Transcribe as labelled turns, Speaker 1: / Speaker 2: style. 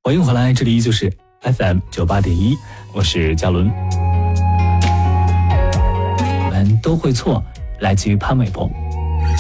Speaker 1: 欢迎回来，这里依旧是 FM98.1，我是嘉伦。我们都会错，来自于潘玮柏。